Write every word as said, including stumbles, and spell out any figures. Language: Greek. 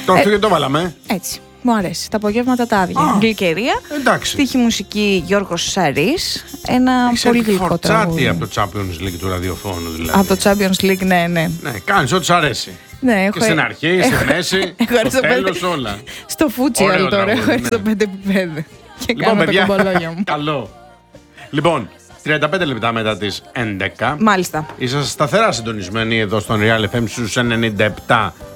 Το αυτό και το βάλαμε. Έτσι. Μου αρέσει. Τα απογεύματα τα άδεια. Γλυκερία. Εντάξει. Στίχη μουσική Γιώργος Σαρής. Ένα πολύ γλυκό τραγούδι. Από το Champions League του ραδιοφώνου, δηλαδή. Από το Champions League, ναι, ναι. Ναι, κάνεις ό,τι σου αρέσει. Ναι, έχω... Και στην αρχή, στη μέση, στο τέλος, όλα. Στο φούτσιαλ τώρα, έχω έρθει στο πέντε επί πέντε. Και Λοιπόν, κάνω τα κομπολόγια μου. Καλό. Λοιπόν, τριάντα πέντε λεπτά μετά τις έντεκα. Μάλιστα. Είσαστε σταθερά συντονισμένοι εδώ στον Real εφ εμ στους ενενήντα επτά